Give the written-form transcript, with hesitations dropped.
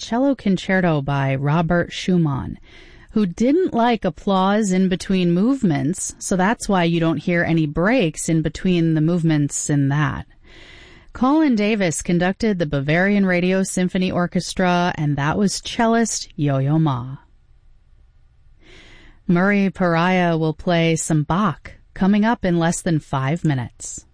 cello concerto by Robert Schumann, who didn't like applause in between movements, so that's why you don't hear any breaks in between the movements in that. Colin Davis conducted the Bavarian Radio Symphony Orchestra, and that was cellist Yo-Yo Ma. Murray Pariah will play some Bach coming up in less than 5 minutes.